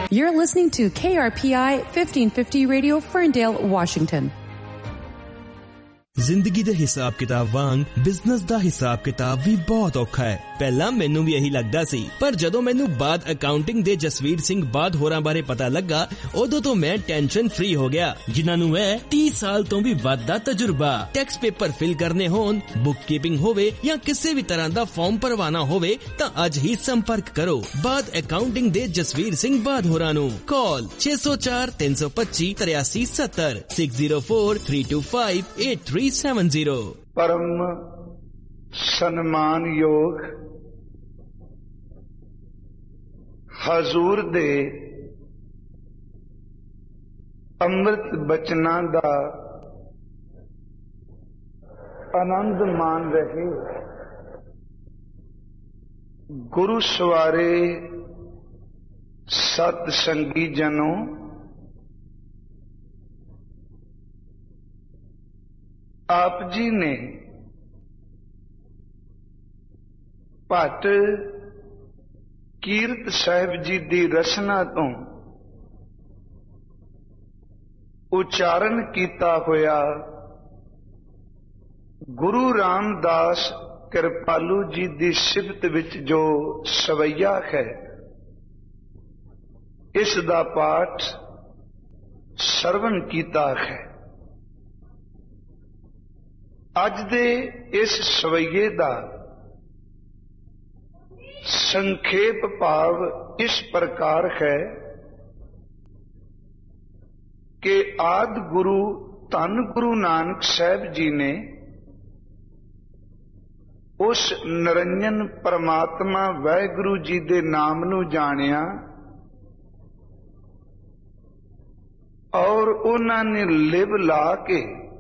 You're listening to KRPI 1550 Radio, Ferndale, Washington. ਜ਼ਿੰਦਗੀ ਦੇ ਹਿਸਾਬ ਕਿਤਾਬ ਵਾਂਗ ਬਿਜ਼ਨਸ ਦਾ ਹਿਸਾਬ ਕਿਤਾਬ ਵੀ ਬਹੁਤ ਔਖਾ ਹੈ। ਪਹਿਲਾਂ ਮੈਨੂੰ ਵੀ ਇਹੀ ਲੱਗਦਾ ਸੀ, ਪਰ ਜਦੋਂ ਮੈਨੂੰ ਬਾਦ ਅਕਾਊਂਟਿੰਗ ਦੇ ਜਸਵੀਰ ਸਿੰਘ ਬਾਦ ਹੋਰਾਂ ਬਾਰੇ ਪਤਾ ਲੱਗਾ, ਉਦੋਂ ਤੋਂ ਮੈਂ ਟੈਨਸ਼ਨ ਫ੍ਰੀ ਹੋ ਗਿਆ, ਜਿਨ੍ਹਾਂ ਨੂੰ ਹੈ 30 ਸਾਲ ਤੋਂ ਵੀ ਵੱਧ ਦਾ ਤਜਰਬਾ। ਟੈਕਸ ਪੇਪਰ ਫਿਲ ਕਰਨੇ ਹੋਣ, ਬੁੱਕ ਕੀਪਿੰਗ ਹੋਵੇ ਜਾਂ ਕਿਸੇ ਵੀ ਤਰ੍ਹਾਂ ਦਾ ਫਾਰਮ ਭਰਵਾਨਾ ਹੋਵੇ ਤਾਂ ਅੱਜ ਹੀ ਸੰਪਰਕ ਕਰੋ ਬਾਦ ਅਕਾਊਂਟਿੰਗ ਦੇ ਜਸਵੀਰ ਸਿੰਘ ਬਾਦ ਹੋਰਾਂ ਨੂੰ। ਕਾਲ 604 325 8370 604 325 8370। परम सन्मान योग हजूर दे अमृत बचना दा आनंद मान रहे गुरु सवारे सत संगी जनों, आप जी ने भट्ट कीरत साहिब जी दी रचना तो उच्चारण किया होया गुरु रामदास कृपालू जी दी सिफत विच जो सवैया है, इस दा पाठ सरवण किया है। अज दे इस सवैये दा संखेप भाव इस प्रकार है कि आदि गुरु धन गुरु नानक साहब जी ने उस निरंजन परमात्मा वाहिगुरु जी दे नाम नू जानिया और उन्होंने लिव ला के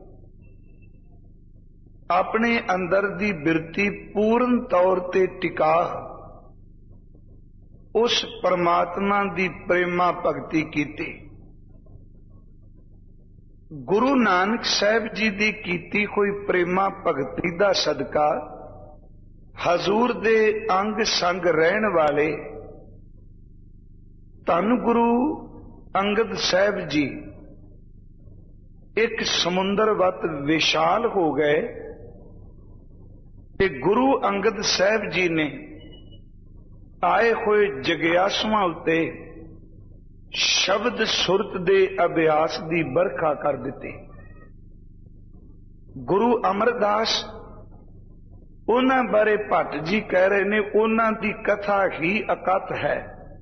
अपने अंदर दी बिरती पूर्ण तौर ते टिका उस परमात्मा दी प्रेमा भगती कीती। गुरु नानक साहब जी दी कीती हुई प्रेमा भगती दा सदका हजूर दे अंग संग रहन वाले धन गुरु अंगद साहब जी एक समुंदर वत विशाल हो गए कि गुरु अंगद साहब जी ने आए हुए जग्यासुआं उत्ते शब्द सुरत दे अभ्यास दी बरखा कर दी। गुरु अमरदास उन्हां बारे भट्ट जी कह रहे ने, उन्हां दी कथा ही अकत है।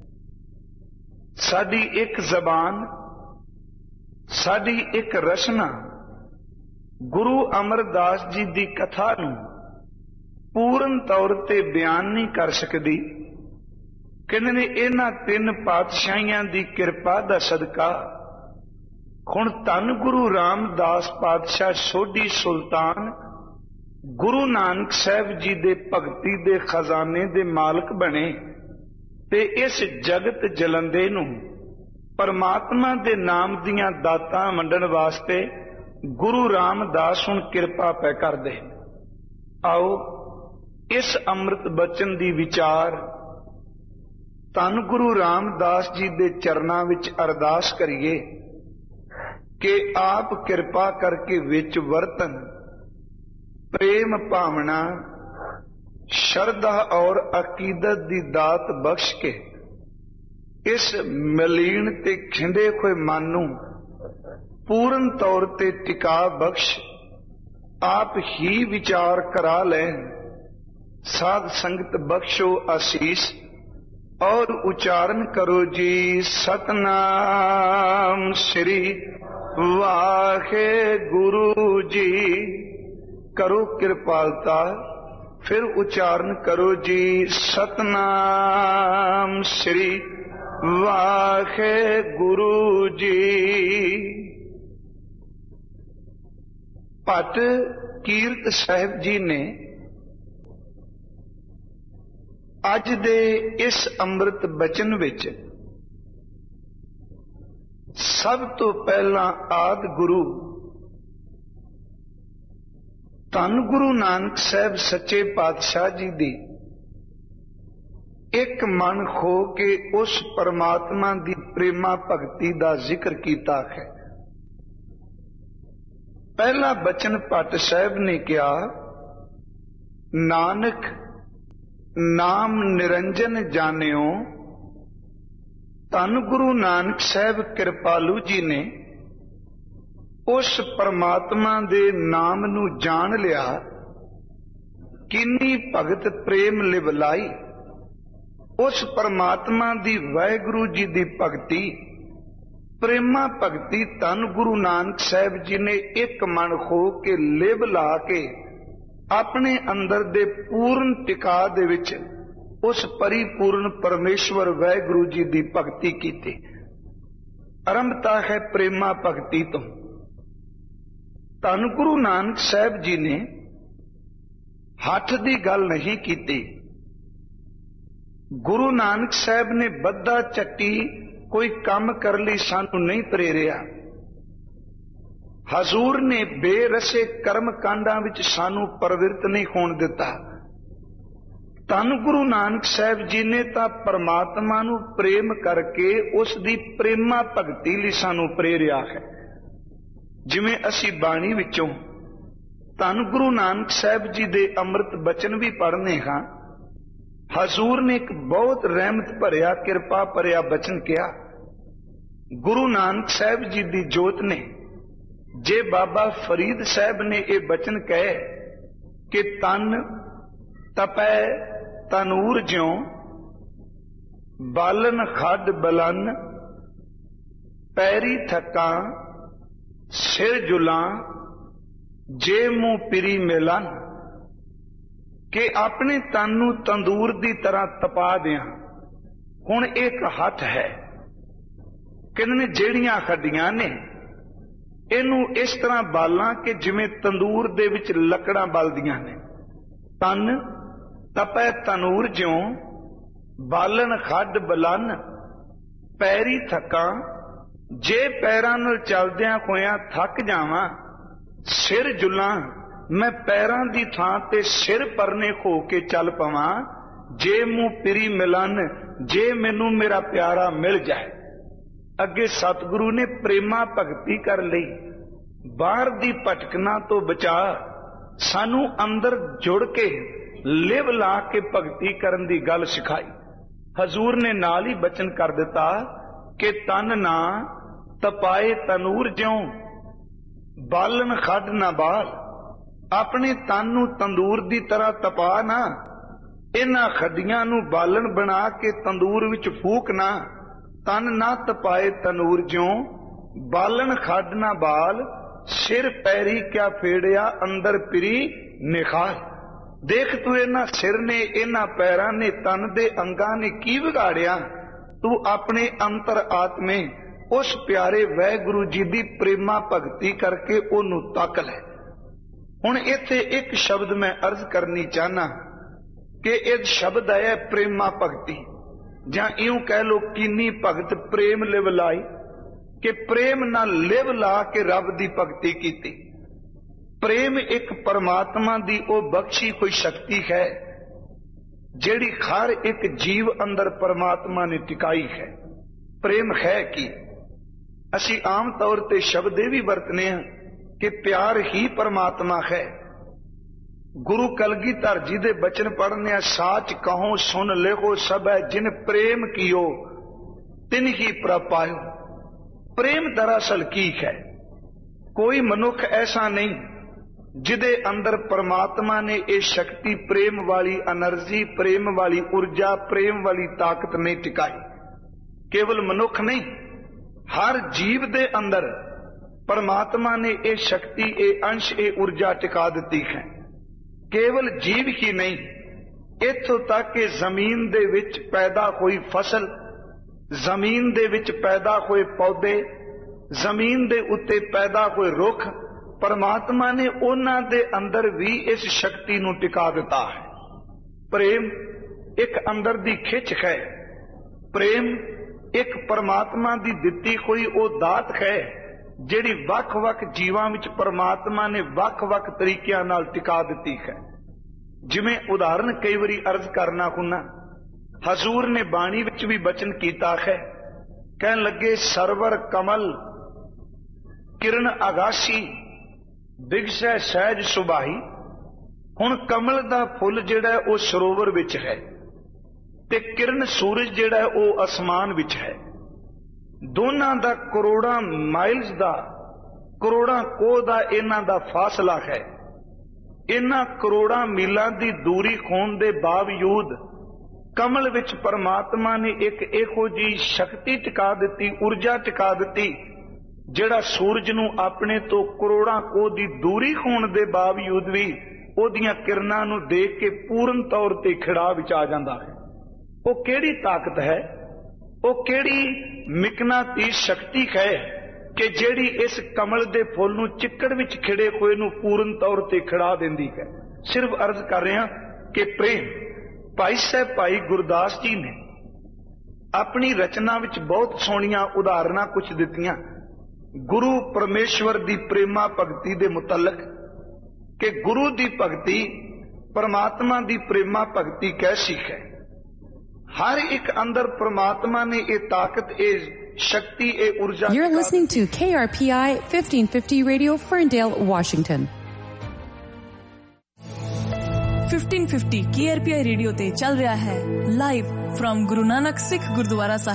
साडी एक जबान, साडी एक रचना गुरु अमरदास जी दी कथा नूं पूर्ण तौर ते बयान नहीं कर सकती। कहने ने इन्हां तीन पातशाहियां दी किरपा दा सदका हुण धन गुरु रामदास पातशाह सोढी सुल्तान गुरु नानक साहब जी दे भगती दे खजाने दे मालक बने ते इस जगत जलंदे नूं परमात्मा दे नाम दियां दातां वंडण वास्ते गुरु रामदास हुण किरपा पै करदे। आओ इस अमृत बचन दी विचार धन गुरु रामदास जी दे चरनां विच अरदास करिए कि आप किरपा करके विच वरतन, प्रेम भावना शरधा और अकीदत दी दात बख्श के इस मलीन ते खिंडे हुए मन नूं पूर्ण तौर ते टिका बख्श आप ही विचार करा लें। साध संगत बख्शो आशीष और उच्चारण करो जी सतनाम श्री वाहे गुरु जी। करो कृपालता, फिर उच्चारण करो जी सतनाम श्री वाहे गुरु जी। भट्ट कीरत साहिब जी ने अज दे इस अमृत बचन विच सब तो पहला आदि गुरु धन गुरु नानक साहब सच्चे पातशाह जी दी ਇੱਕ ਮਨ ਖੋ ਕੇ ਉਸ ਪਰਮਾਤਮਾ ਦੀ ਪ੍ਰੇਮਾ ਭਗਤੀ ਦਾ ਜ਼ਿਕਰ ਕੀਤਾ ਹੈ। ਪਹਿਲਾ ਬਚਨ ਭੱਟ ਸਾਹਿਬ ਨੇ ਕਿਹਾ, ਨਾਨਕ ਨਾਮ ਨਿਰੰਜਨ ਜਾਣਿਓ। ਧੰਨ ਗੁਰੂ ਨਾਨਕ ਸਾਹਿਬ ਕਿਰਪਾਲੂ ਜੀ ਨੇ ਉਸ ਪਰਮਾਤਮਾ ਦੇ ਨਾਮ ਨੂੰ ਜਾਣ ਲਿਆ। ਕਿੰਨੀ ਭਗਤ ਪ੍ਰੇਮ ਲਿਵਲਾਈ। ਉਸ ਪਰਮਾਤਮਾ ਦੀ ਵਾਹਿਗੁਰੂ ਜੀ ਦੀ ਭਗਤੀ, ਪ੍ਰੇਮਾ ਭਗਤੀ ਧੰਨ ਗੁਰੂ ਨਾਨਕ ਸਾਹਿਬ ਜੀ ਨੇ ਇੱਕ ਮਨ ਹੋ ਕੇ ਲਿਵ ਲਾ ਕੇ ਆਪਣੇ ਅੰਦਰ ਦੇ ਪੂਰਨ ਟਿਕਾ ਦੇ ਵਿੱਚ ਉਸ ਪਰਿਪੂਰਨ ਪਰਮੇਸ਼ਵਰ ਵਾਹਿਗੁਰੂ ਜੀ ਦੀ ਭਗਤੀ ਕੀਤੀ। ਆਰੰਭਤਾ ਹੈ ਪ੍ਰੇਮਾ ਭਗਤੀ ਤੋਂ। ਧੰਨ ਗੁਰੂ ਨਾਨਕ ਸਾਹਿਬ ਜੀ ਨੇ ਹੱਥ ਦੀ ਗੱਲ ਨਹੀਂ ਕੀਤੀ। ਗੁਰੂ ਨਾਨਕ ਸਾਹਿਬ ਨੇ ਬੱਧਾ ਚੱਟੀ ਕੋਈ ਕੰਮ ਕਰਨ ਲਈ ਸਾਨੂੰ ਨਹੀਂ ਪ੍ਰੇਰਿਆ। ਹਜ਼ੂਰ ਨੇ ਬੇਰਸੇ ਕਰਮ ਕਾਂਡਾਂ ਵਿੱਚ ਸਾਨੂੰ ਪ੍ਰਵਿਰਤ ਨਹੀਂ ਹੋਣ ਦਿੱਤਾ। ਧੰਨ ਗੁਰੂ ਨਾਨਕ ਸਾਹਿਬ ਜੀ ਨੇ ਤਾਂ ਪਰਮਾਤਮਾ ਨੂੰ ਪ੍ਰੇਮ ਕਰਕੇ ਉਸ ਦੀ ਪ੍ਰੇਮਾ ਭਗਤੀ ਲਈ ਸਾਨੂੰ ਪ੍ਰੇਰਿਆ ਹੈ। ਜਿਵੇਂ ਅਸੀਂ ਬਾਣੀ ਵਿੱਚੋਂ ਧੰਨ ਗੁਰੂ ਨਾਨਕ ਸਾਹਿਬ ਜੀ ਦੇ ਅੰਮ੍ਰਿਤ ਬਚਨ ਵੀ ਪੜ੍ਹਨੇ ਹਾਂ। ਹਜ਼ੂਰ ਨੇ ਇੱਕ ਬਹੁਤ ਰਹਿਮਤ ਭਰਿਆ, ਕਿਰਪਾ ਭਰਿਆ ਬਚਨ ਕਿਹਾ। ਗੁਰੂ ਨਾਨਕ ਸਾਹਿਬ ਜੀ ਦੀ ਜੋਤ ਨੇ, ਜੇ ਬਾਬਾ ਫਰੀਦ ਸਾਹਿਬ ਨੇ ਇਹ ਬਚਨ ਕਹੇ ਕਿ ਤਨ ਤਪੈ ਤਨੂਰ ਜਿਉ, ਬਾਲਨ ਖੱਡ ਬਲਨ, ਪੈਰੀ ਥਕਾਂ ਸਿਰ ਜੁਲਾਂ, ਜੇ ਮੂੰਹ ਪਿਰੀ ਮਿਲਨ, ਕਿ ਆਪਣੇ ਤਨ ਨੂੰ ਤੰਦੂਰ ਦੀ ਤਰ੍ਹਾਂ ਤਪਾ ਦਿਆਂ। ਹੁਣ ਇੱਕ ਹੱਥ ਹੈ, ਕਹਿੰਦੇ ਨੇ ਜਿਹੜੀਆਂ ਹੱਡੀਆਂ ਨੇ ਇਹਨੂੰ ਇਸ ਤਰ੍ਹਾਂ ਬਾਲਾਂ ਕਿ ਜਿਵੇਂ ਤੰਦੂਰ ਦੇ ਵਿੱਚ ਲੱਕੜਾਂ ਬਲਦੀਆਂ ਨੇ। ਤਨ ਤਪੈ ਤਨੂਰ ਜਿਉ, ਬਾਲਨ ਖੱਡ ਬਲਨ, ਪੈਰੀ ਥਕਾਂ, ਜੇ ਪੈਰਾਂ ਨਾਲ ਚੱਲਦਿਆਂ ਹੋਇਆਂ ਥੱਕ ਜਾਵਾਂ, ਸਿਰ ਜੁਲਾਂ, ਮੈਂ ਪੈਰਾਂ ਦੀ ਥਾਂ ਤੇ ਸਿਰ ਪਰਨੇ ਹੋ ਕੇ ਚੱਲ ਪਵਾਂ, ਜੇ ਮੂੰਹ ਪਿਰੀ ਮਿਲਨ, ਜੇ ਮੈਨੂੰ ਮੇਰਾ ਪਿਆਰਾ ਮਿਲ ਜਾਏ। ਅੱਗੇ ਸਤਿਗੁਰੂ ਨੇ ਪ੍ਰੇਮਾ ਭਗਤੀ ਕਰ ਲਈ। ਬਾਹਰ ਦੀ ਭਟਕਣਾ ਤੋਂ ਬਚਾ, ਸਾਨੂੰ ਅੰਦਰ ਜੁੜ ਕੇ ਲਿਵ ਲਾ ਕੇ ਭਗਤੀ ਕਰਨ ਦੀ ਗੱਲ ਸਿਖਾਈ। ਹਜ਼ੂਰ ਨੇ ਨਾਲ ਹੀ ਬਚਨ ਕਰ ਦਿੱਤਾ ਕਿ ਤਨ ਨਾ ਤਪਾਏ ਤਨੂਰ ਜਿਉ, ਬਾਲਨ ਖੱਡ ਨਾ ਬਾਲ। ਆਪਣੇ ਤਨ ਨੂੰ ਤੰਦੂਰ ਦੀ ਤਰ੍ਹਾਂ ਤਪਾ ਨਾ, ਇਹਨਾਂ ਖੱਡੀਆਂ ਨੂੰ ਬਾਲਣ ਬਣਾ ਕੇ ਤੰਦੂਰ ਵਿੱਚ ਫੂਕ ਨਾ। ਤਨ ਨਾ ਤਪਾਏ ਤਨੂਰ ਜਿਉ, ਬਾਲਣ ਖੱਡ ਨਾ ਬਾਲ, ਸਿਰ ਪੈਰੀ ਕਿਆ ਫੇੜਿਆ, ਅੰਦਰ ਪਿਰੀ ਨਿਖਾਲ। ਦੇਖ ਤੂੰ ਇਹਨਾਂ ਸਿਰ ਨੇ, ਇਹਨਾਂ ਪੈਰਾਂ ਨੇ, ਤਨ ਦੇ ਅੰਗਾਂ ਨੇ ਕੀ ਵਿਗਾੜਿਆ। ਤੂੰ ਆਪਣੇ ਅੰਤਰ ਆਤਮੇ ਉਸ ਪਿਆਰੇ ਵਾਹਿਗੁਰੂ ਜੀ ਦੀ ਪ੍ਰੇਮਾ ਭਗਤੀ ਕਰਕੇ ਉਹਨੂੰ ਤੱਕ ਲੈ। ਹੁਣ ਇੱਥੇ ਇੱਕ ਸ਼ਬਦ ਮੈਂ ਅਰਜ਼ ਕਰਨੀ ਚਾਹਨਾ ਕਿ ਇਹ ਸ਼ਬਦ ਹੈ ਪ੍ਰੇਮਾ ਭਗਤੀ, ਜਾਂ ਇਉਂ ਕਹਿ ਲੋ ਕੀਨੀ ਭਗਤ ਪ੍ਰੇਮ ਲਿਵ ਲਾਈ, ਕਿ ਪ੍ਰੇਮ ਨਾਲ ਲਿਵ ਲਾ ਕੇ ਰੱਬ ਦੀ ਭਗਤੀ ਕੀਤੀ। ਪ੍ਰੇਮ ਇੱਕ ਪਰਮਾਤਮਾ ਦੀ ਉਹ ਬਖਸ਼ੀ ਹੋਈ ਸ਼ਕਤੀ ਹੈ ਜਿਹੜੀ ਹਰ ਇੱਕ ਜੀਵ ਅੰਦਰ ਪਰਮਾਤਮਾ ਨੇ ਟਿਕਾਈ ਹੈ। ਪ੍ਰੇਮ ਹੈ ਕੀ? ਅਸੀਂ ਆਮ ਤੌਰ ਤੇ ਸ਼ਬਦ ਇਹ ਵੀ ਵਰਤਨੇ ਹਾਂ ਕਿ ਪਿਆਰ ਹੀ ਪਰਮਾਤਮਾ ਹੈ। ਗੁਰੂ ਕਲਗੀਧਰ ਜੀ ਦੇ ਬਚਨ ਪੜ੍ਹਨੇ ਆ, ਸਾਚ ਕਹੋ ਸੁਨ ਲਿਖੋ ਸਭੈ, ਜਿਨ ਪ੍ਰੇਮ ਕੀਓ ਤਿਨ ਹੀ ਪ੍ਰਭ ਪਾਇਓ। ਪ੍ਰੇਮ ਦਰਅਸਲ ਕੀ ਹੈ? ਕੋਈ ਮਨੁੱਖ ਐਸਾ ਨਹੀਂ ਜਿਹਦੇ ਅੰਦਰ ਪਰਮਾਤਮਾ ਨੇ ਇਹ ਸ਼ਕਤੀ, ਪ੍ਰੇਮ ਵਾਲੀ એનર્ਜੀ, ਪ੍ਰੇਮ ਵਾਲੀ ਊਰਜਾ, ਪ੍ਰੇਮ ਵਾਲੀ ਤਾਕਤ ਨਹੀਂ ਟਿਕਾਈ। ਕੇਵਲ ਮਨੁੱਖ ਨਹੀਂ, ਹਰ ਜੀਵ ਦੇ ਅੰਦਰ ਪਰਮਾਤਮਾ ਨੇ ਇਹ ਸ਼ਕਤੀ, ਇਹ ਅੰਸ਼, ਇਹ ਊਰਜਾ ਟਿਕਾ ਦਿੱਤੀ ਹੈ। ਕੇਵਲ ਜੀਵ ਹੀ ਨਹੀਂ, ਇੱਥੋਂ ਤੱਕ ਕਿ ਜ਼ਮੀਨ ਦੇ ਵਿੱਚ ਪੈਦਾ ਹੋਈ ਫਸਲ, ਜ਼ਮੀਨ ਦੇ ਵਿੱਚ ਪੈਦਾ ਹੋਏ ਪੌਦੇ, ਜ਼ਮੀਨ ਦੇ ਉੱਤੇ ਪੈਦਾ ਹੋਏ ਰੁੱਖ, ਪਰਮਾਤਮਾ ਨੇ ਉਹਨਾਂ ਦੇ ਅੰਦਰ ਵੀ ਇਸ ਸ਼ਕਤੀ ਨੂੰ ਟਿਕਾ ਦਿੱਤਾ ਹੈ। ਪ੍ਰੇਮ ਇੱਕ ਅੰਦਰ ਦੀ ਖਿੱਚ ਹੈ। ਪ੍ਰੇਮ ਇੱਕ ਪਰਮਾਤਮਾ ਦੀ ਦਿੱਤੀ ਹੋਈ ਉਹ ਦਾਤ ਹੈ ਜਿਹੜੀ ਵੱਖ-ਵੱਖ ਜੀਵਾਂ ਵਿੱਚ ਪਰਮਾਤਮਾ ਨੇ ਵੱਖ-ਵੱਖ ਤਰੀਕਿਆਂ ਨਾਲ ਟਿਕਾ ਦਿੱਤੀ ਹੈ। ਜਿਵੇਂ ਉਦਾਹਰਨ ਕਈ ਵਾਰੀ ਅਰਜ਼ ਕਰਨਾ ਹੁੰਨਾ ਹਜ਼ੂਰ ਨੇ ਬਾਣੀ ਵਿੱਚ ਵੀ ਬਚਨ ਕੀਤਾ ਹੈ, ਕਹਿਣ ਲੱਗੇ ਸਰਵਰ ਕਮਲ ਕਿਰਨ ਆਗਾਸੀ ਬਿਗਸੈ ਸਹਿਜ ਸੁਭਾਈ। ਹੁਣ ਕਮਲ ਦਾ ਫੁੱਲ ਜਿਹੜਾ ਉਹ ਸਰੋਵਰ ਵਿੱਚ ਹੈ ਤੇ ਕਿਰਨ ਸੂਰਜ ਜਿਹੜਾ ਉਹ ਅਸਮਾਨ ਵਿੱਚ ਹੈ। ਦੋਨਾਂ ਦਾ ਕਰੋੜਾਂ ਮਾਈਲਸ ਦਾ, ਕਰੋੜਾਂ ਕੋਹ ਦਾ ਇਹਨਾਂ ਦਾ ਫਾਸਲਾ ਹੈ। ਇਹਨਾਂ ਕਰੋੜਾਂ ਮੀਲਾਂ ਦੀ ਦੂਰੀ ਹੋਣ ਦੇ ਬਾਵਜੂਦ ਕਮਲ ਵਿੱਚ ਪਰਮਾਤਮਾ ਨੇ ਇੱਕ ਇਹੋ ਜਿਹੀ ਸ਼ਕਤੀ ਟਿਕਾ ਦਿੱਤੀ, ਊਰਜਾ ਟਿਕਾ ਦਿੱਤੀ, ਜਿਹੜਾ ਸੂਰਜ ਨੂੰ ਆਪਣੇ ਤੋਂ ਕਰੋੜਾਂ ਕੋਹ ਦੀ ਦੂਰੀ ਹੋਣ ਦੇ ਬਾਵਜੂਦ ਵੀ ਉਹਦੀਆਂ ਕਿਰਨਾਂ ਨੂੰ ਦੇਖ ਕੇ ਪੂਰਨ ਤੌਰ ਤੇ ਖਿੜਾ ਵਿੱਚ ਆ ਜਾਂਦਾ ਹੈ। ਉਹ ਕਿਹੜੀ ਤਾਕਤ ਹੈ, ਉਹ ਕਿਹੜੀ ਮਿਕਨਾਤੀਸ ਸ਼ਕਤੀ ਹੈ ਕਿ ਜਿਹੜੀ ਇਸ ਕਮਲ ਦੇ ਫੁੱਲ ਨੂੰ ਚਿੱਕੜ ਵਿੱਚ ਖਿੜੇ ਹੋਏ ਨੂੰ ਪੂਰਨ ਤੌਰ ਤੇ ਖਿੜਾ ਦਿੰਦੀ ਹੈ। ਸਿਰਫ ਅਰਜ਼ ਕਰ ਰਿਹਾ ਕਿ ਪ੍ਰੇਮ ਭਾਈ ਸਾਹਿਬ ਭਾਈ ਗੁਰਦਾਸ ਜੀ ਨੇ ਆਪਣੀ ਰਚਨਾ ਵਿੱਚ ਬਹੁਤ ਸੋਹਣੀਆਂ ਉਦਾਹਰਨਾਂ ਕੁਝ ਦਿੱਤੀਆਂ ਗੁਰੂ ਪਰਮੇਸ਼ਵਰ ਦੀ ਪ੍ਰੇਮਾ ਭਗਤੀ ਦੇ ਮੁਤਲਕ, ਕਿ ਗੁਰੂ ਦੀ ਭਗਤੀ ਪਰਮਾਤਮਾ ਦੀ ਪ੍ਰੇਮਾ ਭਗਤੀ ਕੈਸੀ ਹੈ। ਹਰ ਇੱਕ ਅੰਦਰ ਪਰਮਾਤਮਾ ਨੇ ਇਹ ਤਾਕਤ, ਇਹ ਸ਼ਕਤੀ, ਇਹ ਊਰਜਾ। You're listening to KRPI 1550 Radio, Ferndale, Washington. 1550 KRPI radio ਤੇ ਚੱਲ ਰਿਹਾ ਹੈ ਲਾਈਵ ਫਰਮ ਗੁਰੂ ਨਾਨਕ ਸਿੱਖ ਗੁਰਦੁਆਰਾ ਸਾਹਿਬ।